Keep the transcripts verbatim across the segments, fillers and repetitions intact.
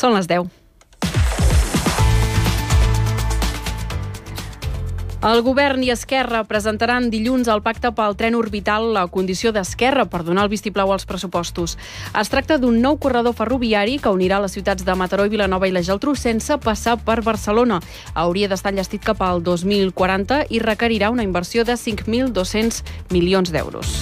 Són les deu. El govern i Esquerra presentaran dilluns el pacte pel tren orbital a condició d'Esquerra per donar el vistiplau als pressupostos. Es tracta d'un nou corredor ferroviari que unirà les ciutats de Mataró i Vilanova i la Geltrú sense passar per Barcelona. Hauria d'estar enllestit cap al dos mil quaranta i requerirà una inversió de cinc mil dos-cents milions d'euros.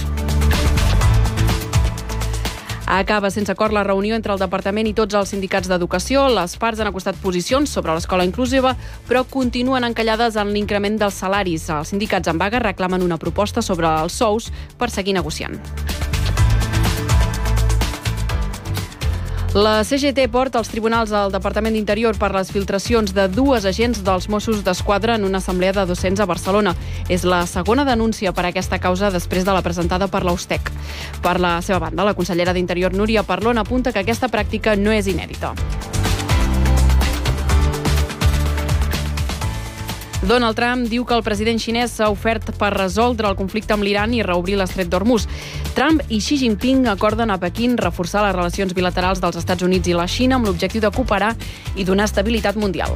Acaba sense acord la reunió entre el Departament i tots els sindicats d'educació. Les parts han acostat posicions sobre l'escola inclusiva, però continuen encallades en l'increment dels salaris. Els sindicats en vaga reclamen una proposta sobre els sous per seguir negociant. La C G T porta als tribunals al Departament d'Interior per les filtracions de dues agents dels Mossos d'Esquadra en una assemblea de docents a Barcelona. És la segona denúncia per a aquesta causa després de la presentada per l'Austec. Per la seva banda, la consellera d'Interior, Núria Parlon, apunta que aquesta pràctica no és inèdita. Donald Trump diu que el president xinès s'ha ofert per resoldre el conflicte amb l'Iran i reobrir l'estret d'Hormuz. Trump i Xi Jinping acorden a Pequín reforçar les relacions bilaterals dels Estats Units i la Xina amb l'objectiu de cooperar i donar estabilitat mundial.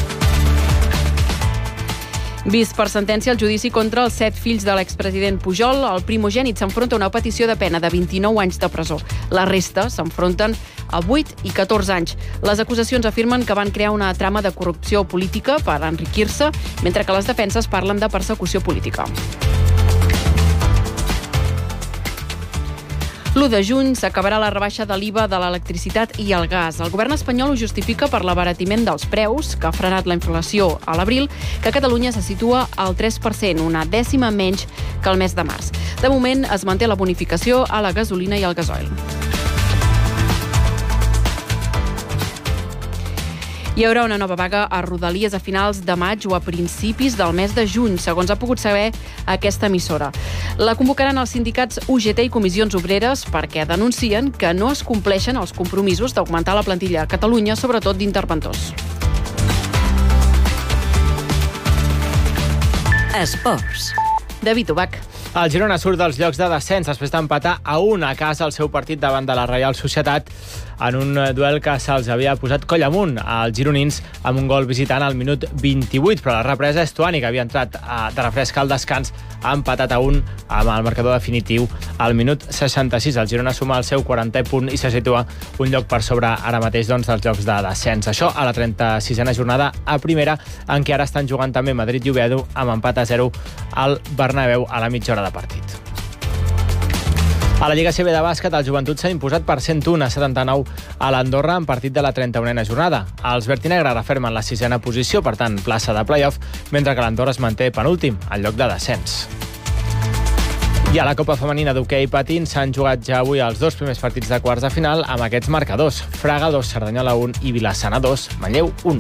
Vist per sentència el judici contra els set fills de l'expresident Pujol, el primogènit s'enfronta a una petició de pena de vint-i-nou anys de presó. La resta s'enfronten a vuit i catorze anys. Les acusacions afirmen que van crear una trama de corrupció política per enriquir-se, mentre que les defenses parlen de persecució política. l'u de juny s'acabarà la rebaixa de l'I V A de l'electricitat i el gas. El govern espanyol ho justifica per l'abaratiment dels preus, que ha frenat la inflació a l'abril, que a Catalunya se situa al tres per cent, una dècima menys que el mes de març. De moment es manté la bonificació a la gasolina i al gasoil. Hi haurà una nova vaga a Rodalies a finals de maig o a principis del mes de juny, segons ha pogut saber aquesta emissora. La convocaran els sindicats U G T i comissions obreres perquè denuncien que no es compleixen els compromisos d'augmentar la plantilla a Catalunya, sobretot d'interventors. Esports. David Ubach. El Girona surt dels llocs de descens després d'empatar a un a casa el seu partit davant de la Reial Societat en un duel que se'ls havia posat coll amunt als gironins amb un gol visitant al minut vint-i-vuit, però la represa és Tuani, que havia entrat de refresc al descans, ha empatat a un amb el marcador definitiu al minut seixanta-sis. El Girona suma el seu quarantè punt i se situa un lloc per sobre ara mateix doncs, dels llocs de descens. Això a la trenta-sisena jornada a primera, en què ara estan jugant també Madrid i Oviedo amb empat a zero al Bernabéu a la mitja hora de partit. A la Lliga C B de bàsquet, el Joventut s'ha imposat per cent un a setanta-nou a l'Andorra en partit de la trenta-unena jornada. Els vertinegres refermen la sisena posició, per tant, plaça de play-off, mentre que l'Andorra es manté penúltim, al lloc de descens. I a la Copa Femenina d'hoquei patins s'han jugat ja avui els dos primers partits de quarts de final amb aquests marcadors: Fraga dos, Cerdanyola un i Vilassana dos, Manlleu un.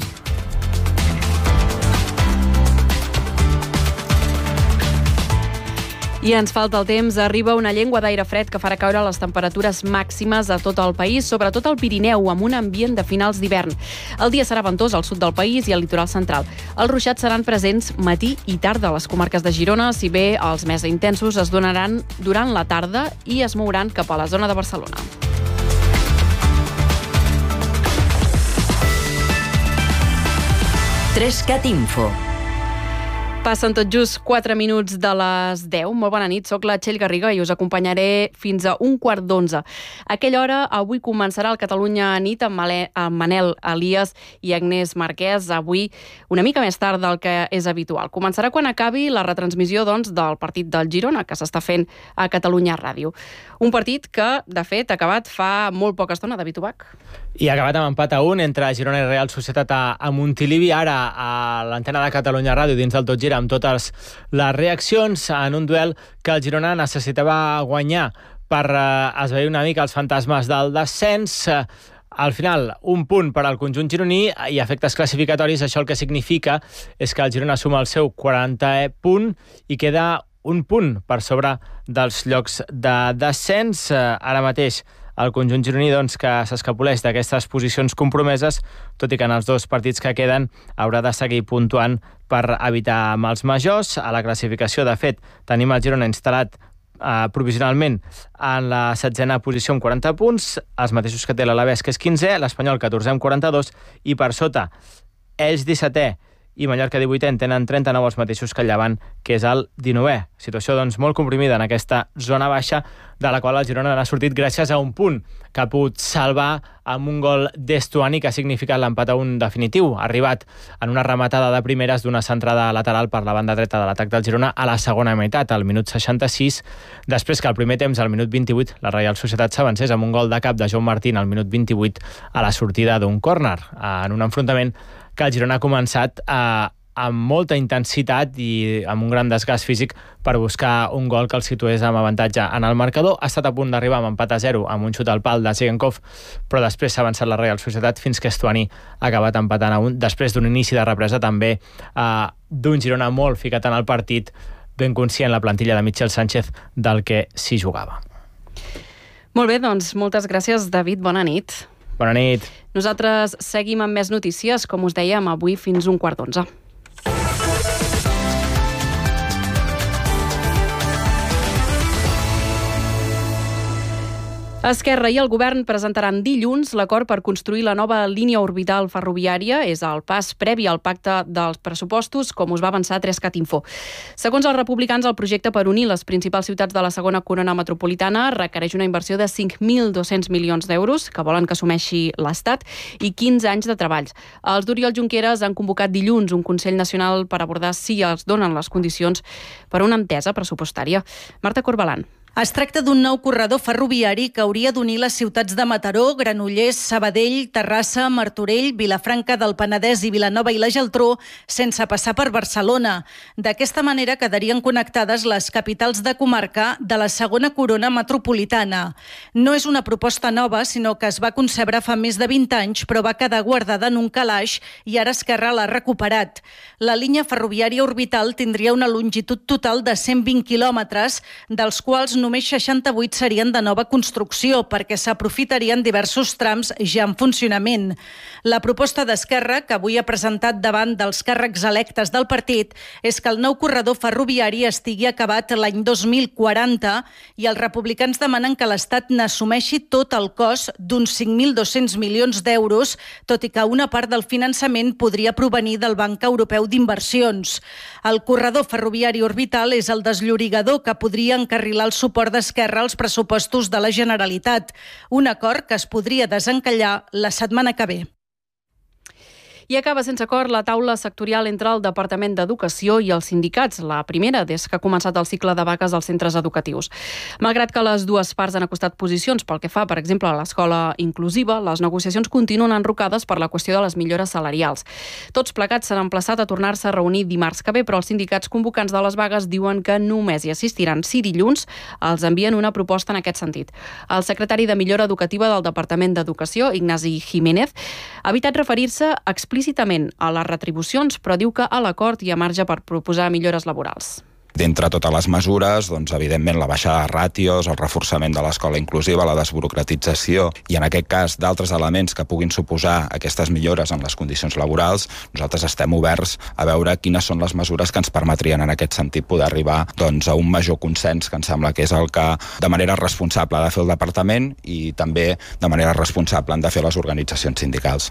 I ens falta el temps. Arriba una llengua d'aire fred que farà caure les temperatures màximes a tot el país, sobretot al Pirineu, amb un ambient de finals d'hivern. El dia serà ventós al sud del país i al litoral central. Els ruixats seran presents matí i tarda a les comarques de Girona, si bé els més intensos es donaran durant la tarda i es mouran cap a la zona de Barcelona. Trescat Info. Passen tot just quatre minuts de les deu. Molt bona nit, soc la Txell Garriga i us acompanyaré fins a un quart d'onze. A aquella hora, avui començarà el Catalunya Nit amb Manel Elias i Agnès Marquès, avui una mica més tard del que és habitual. Començarà quan acabi la retransmissió doncs, del partit del Girona, que s'està fent a Catalunya Ràdio. Un partit que, de fet, ha acabat fa molt poca estona, David Ubach. I ha acabat amb empat a un entre Girona i Real Societat a, a Montilivi, ara a l'antena de Catalunya Ràdio, dins del Tot Gira, amb totes les reaccions en un duel que el Girona necessitava guanyar per eh, esvair una mica els fantasmes del descens. Al final, un punt per al conjunt gironí i efectes classificatoris. Això el que significa és que el Girona suma el seu quarantè punt i queda un punt per sobre dels llocs de descens. Ara mateix el conjunt gironí doncs, que s'escapoleix d'aquestes posicions compromeses, tot i que en els dos partits que queden haurà de seguir puntuant per evitar mals majors. A la classificació, de fet, tenim el Girona instal·lat uh, provisionalment en la setzena posició amb quaranta punts, els mateixos que té l'Alavés, que és quinzè, l'Espanyol catorzè amb quaranta-dos, i per sota, Elx dissetè i Mallorca divuitè tenen trenta-nou, els mateixos que el Llevant, que és el dinovè. Situació doncs, molt comprimida en aquesta zona baixa, de la qual el Girona n'ha sortit gràcies a un punt que ha pogut salvar amb un gol d'Estuani que ha significat l'empat a un definitiu. Ha arribat en una rematada de primeres d'una centrada lateral per la banda dreta de l'atac del Girona a la segona meitat, al minut seixanta-sis, després que al primer temps, al minut vint-i-vuit, la Reial Societat s'avancés amb un gol de cap de Joan Martín al minut vint-i-vuit a la sortida d'un córner, en un enfrontament que el Girona ha començat a, amb molta intensitat i amb un gran desgast físic per buscar un gol que el situés amb avantatge en el marcador. Ha estat a punt d'arribar amb empat a zero amb un xut al pal de Zigankov, però després s'ha avançat la Reial Societat fins que Estuani ha acabat empatant a un, després d'un inici de represa també eh, d'un Girona molt ficat en el partit, ben conscient la plantilla de Michel Sánchez del que s'hi jugava. Molt bé, doncs moltes gràcies, David. Bona nit. Bona nit. Nosaltres seguim amb més notícies, com us dèiem, avui fins un quart d'onze. Esquerra i el govern presentaran dilluns l'acord per construir la nova línia orbital ferroviària. És el pas previ al pacte dels pressupostos, com us va avançar Trescat Info. Segons els republicans, el projecte per unir les principals ciutats de la segona corona metropolitana requereix una inversió de cinc mil dos-cents milions d'euros, que volen que assumeixi l'Estat, i quinze anys de treballs. Els d'Oriol Junqueras han convocat dilluns un Consell Nacional per abordar si es donen les condicions per una entesa pressupostària. Marta Corbalan. Es tracta d'un nou corredor ferroviari que hauria d'unir les ciutats de Mataró, Granollers, Sabadell, Terrassa, Martorell, Vilafranca del Penedès i Vilanova i la Geltrú, sense passar per Barcelona. D'aquesta manera quedarien connectades les capitals de comarca de la segona corona metropolitana. No és una proposta nova, sinó que es va concebre fa més de vint anys, però va quedar guardada en un calaix i ara Esquerra l'ha recuperat. La línia ferroviària orbital tindria una longitud total de cent vint quilòmetres, dels quals només seixanta-vuit serien de nova construcció, perquè s'aprofitarien diversos trams ja en funcionament. La proposta d'Esquerra, que avui ha presentat davant dels càrrecs electes del partit, és que el nou corredor ferroviari estigui acabat l'any dos mil quaranta i els republicans demanen que l'Estat n'assumeixi tot el cost d'uns cinc mil dos-cents milions d'euros, tot i que una part del finançament podria provenir del Banc Europeu d'Inversions. El corredor ferroviari orbital és el desllorigador que podria encarrilar el suport d'Esquerra als pressupostos de la Generalitat, un acord que es podria desencallar la setmana que ve. I acaba sense acord la taula sectorial entre el Departament d'Educació i els sindicats, la primera des que ha començat el cicle de vagues als centres educatius. Malgrat que les dues parts han acostat posicions pel que fa, per exemple, a l'escola inclusiva, les negociacions continuen enrocades per la qüestió de les millores salarials. Tots plegats s'han emplaçat a tornar-se a reunir dimarts que ve, però els sindicats convocants de les vagues diuen que només hi assistiran si dilluns els envien una proposta en aquest sentit. El secretari de Millora Educativa del Departament d'Educació, Ignasi Jiménez, ha evitat referir-se explícitament a les retribucions, però diu que a l'acord hi ha marge per proposar millores laborals. D'entre totes les mesures, doncs, evidentment, la baixada de ràtios, el reforçament de l'escola inclusiva, la desburocratització i, en aquest cas, d'altres elements que puguin suposar aquestes millores en les condicions laborals, nosaltres estem oberts a veure quines són les mesures que ens permetrien, en aquest sentit, poder arribar doncs, a un major consens, que em sembla que és el que, de manera responsable, ha de fer el Departament i també, de manera responsable, han de fer les organitzacions sindicals.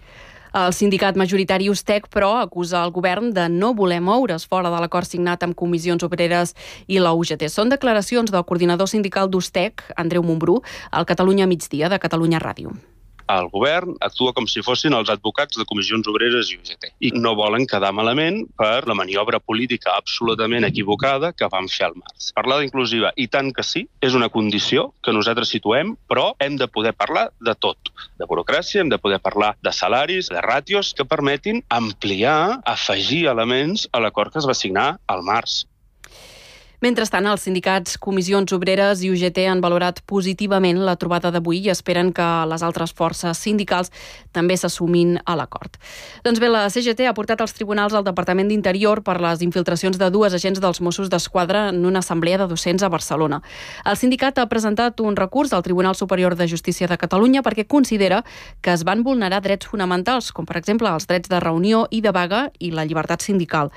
El sindicat majoritari USTEC, però, acusa el govern de no voler moure's fora de l'acord signat amb Comissions Obreres i la U G T. Són declaracions del coordinador sindical d'USTEC, Andreu Montbrú, al Catalunya Migdia de Catalunya Ràdio. El govern actua com si fossin els advocats de Comissions Obreres i U G T i no volen quedar malament per la maniobra política absolutament equivocada que van fer al març. Parlar d'inclusiva, i tant que sí, és una condició que nosaltres situem, però hem de poder parlar de tot. De burocràcia, hem de poder parlar de salaris, de ràtios que permetin ampliar, afegir elements a l'acord que es va signar al març. Mentrestant, els sindicats Comissions Obreres i U G T han valorat positivament la trobada d'avui i esperen que les altres forces sindicals també s'assumin a l'acord. Doncs bé, la C G T ha portat als tribunals al Departament d'Interior per les infiltracions de dues agents dels Mossos d'Esquadra en una assemblea de docents a Barcelona. El sindicat ha presentat un recurs al Tribunal Superior de Justícia de Catalunya perquè considera que es van vulnerar drets fonamentals, com per exemple els drets de reunió i de vaga i la llibertat sindical.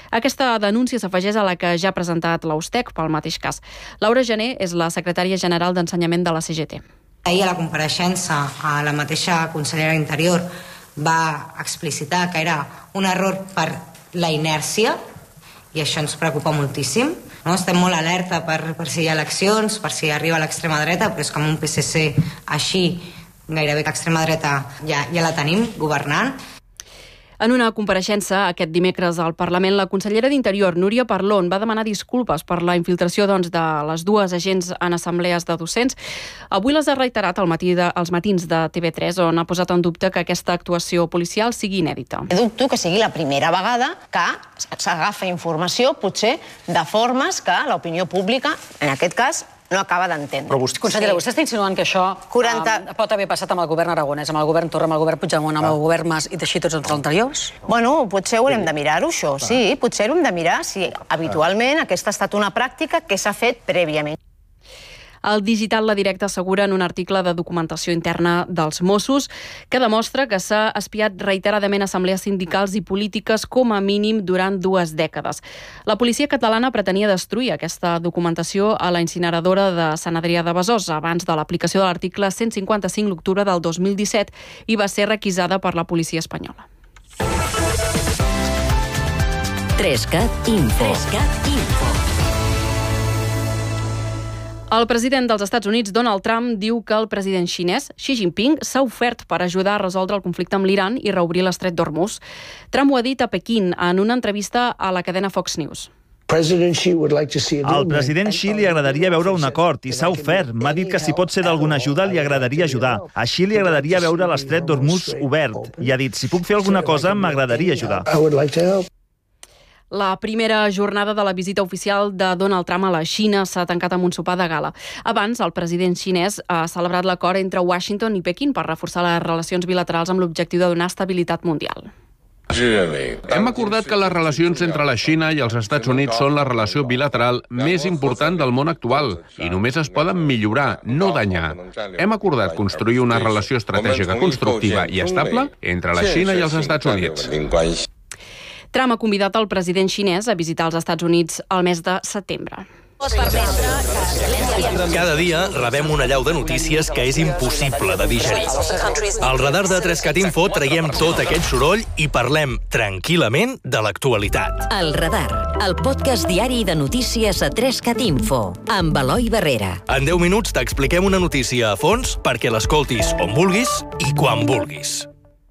Aquesta denúncia s'afegeix a la que ja ha presentat l'A U S T E C pel mateix cas. Laura Gené és la secretària general d'Ensenyament de la C G T. Ahir a la compareixença a la mateixa consellera d'Interior va explicitar que era un error per la inèrcia i això ens preocupa moltíssim. No? Estem molt alerta per, per si hi ha eleccions, per si arriba l'extrema dreta, però és que amb un P S C així gairebé que l'extrema dreta ja, ja la tenim governant. En una compareixença aquest dimecres al Parlament, la consellera d'Interior, Núria Parlon, va demanar disculpes per la infiltració doncs, de les dues agents en assemblees de docents. Avui les ha reiterat al matí de, als matins de T V tres, on ha posat en dubte que aquesta actuació policial sigui inèdita. Dubto que sigui la primera vegada que s'agafa informació, potser, de formes que l'opinió pública, en aquest cas, no acaba d'entendre. Vostè, consellera, vostè està insinuant que això quaranta... um, pot haver passat amb el govern aragonès, amb el govern Torra, amb el govern Puigdemont, amb el govern Mas i així tots els anteriors? Bueno, potser haurem de mirar-ho, això, sí. Potser haurem de mirar si habitualment aquesta ha estat una pràctica que s'ha fet prèviament. El Digital La Directa assegura en un article de documentació interna dels Mossos que demostra que s'ha espiat reiteradament assemblees sindicals i polítiques com a mínim durant dues dècades. La policia catalana pretenia destruir aquesta documentació a la incineradora de Sant Adrià de Besòs abans de l'aplicació de l'article cent cinquanta-cinc l'octubre del dos mil disset i va ser requisada per la policia espanyola. Trescat Info. Trescat Info. El president dels Estats Units, Donald Trump, diu que el president xinès, Xi Jinping, s'ha ofert per ajudar a resoldre el conflicte amb l'Iran i reobrir l'estret d'Hormuz. Trump ho ha dit a Pequín en una entrevista a la cadena Fox News. Al president Xi li agradaria veure un acord i s'ha ofert. M'ha dit que si pot ser d'alguna ajuda li agradaria ajudar. A Xi li agradaria veure l'estret d'Hormuz obert i ha dit, si puc fer alguna cosa, m'agradaria ajudar. La primera jornada de la visita oficial de Donald Trump a la Xina s'ha tancat amb un sopar de gala. Abans, el president xinès ha celebrat l'acord entre Washington i Pequín per reforçar les relacions bilaterals amb l'objectiu de donar estabilitat mundial. Hem acordat que les relacions entre la Xina i els Estats Units són la relació bilateral més important del món actual i només es poden millorar, no danyar. Hem acordat construir una relació estratègica constructiva i estable entre la Xina i els Estats Units. Trump ha convidat el president xinès a visitar els Estats Units al mes de setembre. Cada dia rebem una allau de notícies que és impossible de digerir. Al radar de Trescat Info traiem tot aquest soroll i parlem tranquil·lament de l'actualitat. El Radar, el podcast diari de notícies a Trescat Info, amb Eloi Barrera. En deu minuts t'expliquem una notícia a fons perquè l'escoltis on vulguis i quan vulguis.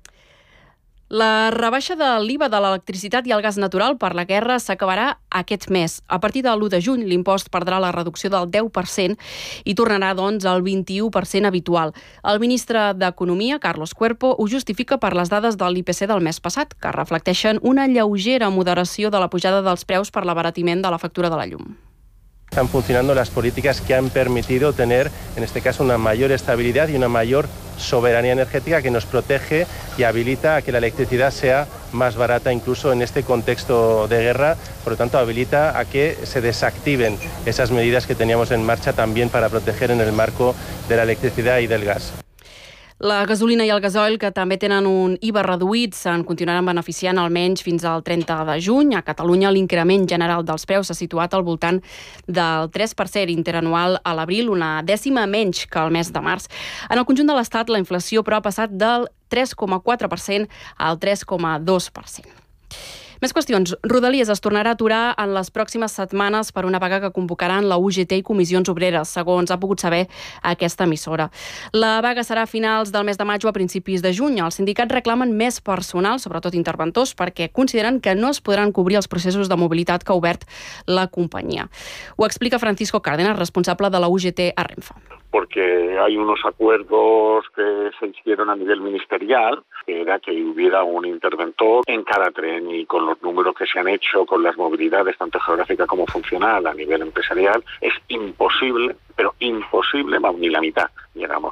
La rebaixa de l'I V A de l'electricitat i el gas natural per la guerra s'acabarà aquest mes. A partir de l'u de juny, l'impost perdrà la reducció del deu per cent i tornarà, doncs, al vint-i-u per cent habitual. El ministre d'Economia, Carlos Cuerpo, ho justifica per les dades de l'I P C del mes passat, que reflecteixen una lleugera moderació de la pujada dels preus per l'abaratiment de la factura de la llum. Están funcionando las políticas que han permitido tener, en este caso, una mayor estabilidad y una mayor soberanía energética que nos protege y habilita a que la electricidad sea más barata incluso en este contexto de guerra. Por lo tanto, habilita a que se desactiven esas medidas que teníamos en marcha también para proteger en el marco de la electricidad y del gas. La gasolina i el gasoil, que també tenen un I V A reduït, se'n continuaran beneficiant almenys fins al trenta de juny. A Catalunya, l'increment general dels preus s'ha situat al voltant del tres per cent interanual a l'abril, una dècima menys que el mes de març. En el conjunt de l'Estat, la inflació, però, ha passat del tres coma quatre per cent al tres coma dos per cent. Més qüestions. Rodalies es tornarà a aturar en les pròximes setmanes per una vaga que convocaran la U G T i comissions obreres, segons ha pogut saber aquesta emissora. La vaga serà a finals del mes de maig o a principis de juny. Els sindicats reclamen més personal, sobretot interventors, perquè consideren que no es podran cobrir els processos de mobilitat que ha obert la companyia. Ho explica Francisco Cárdenas, responsable de la U G T a Renfe. Porque hay unos acuerdos que se hicieron a nivel ministerial, que era que hubiera un interventor en cada tren, y con los números que se han hecho, con las movilidades tanto geográfica como funcional a nivel empresarial, es imposible, però impossible, ni la mitad llegamos.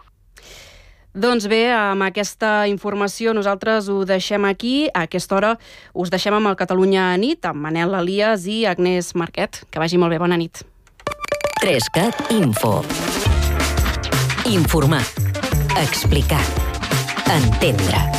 Doncs bé, amb aquesta informació nosaltres ho deixem aquí. A aquesta hora us deixem amb el Catalunya Nit, amb Manel Elias i Agnès Marquet. Que vagi molt bé, bona nit. Trescat Info. Informar. Explicar. Entendre.